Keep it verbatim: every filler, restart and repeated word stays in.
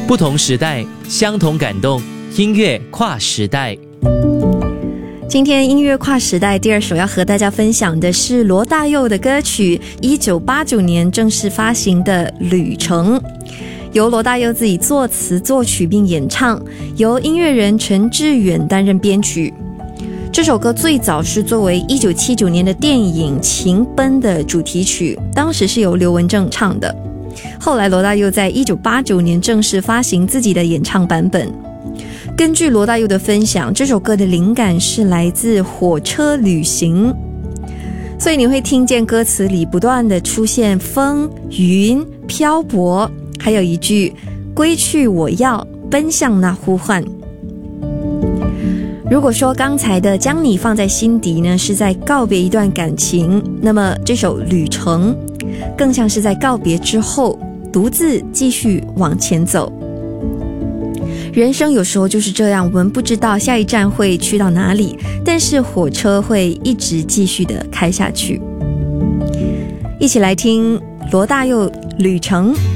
不同时代，相同感动，音乐跨时代。 今天音乐跨时代第二首要和大家分享的是罗大佑的歌曲，一九八九年正式发行的《旅程》，由罗大佑自己作词作曲并演唱，由音乐人陈志远担任编曲。这首歌最早是作为一九七九年的电影《情奔》的主题曲，当时是由刘文正唱的。后来罗大佑在一九八九年正式发行自己的演唱版本。根据罗大佑的分享，这首歌的灵感是来自火车旅行，所以你会听见歌词里不断的出现风、云、漂泊，还有一句归去我要奔向那呼唤。如果说刚才的将你放在心底呢是在告别一段感情，那么这首旅程更像是在告别之后独自继续往前走。人生有时候就是这样，我们不知道下一站会去到哪里，但是火车会一直继续的开下去。一起来听罗大佑《旅程》。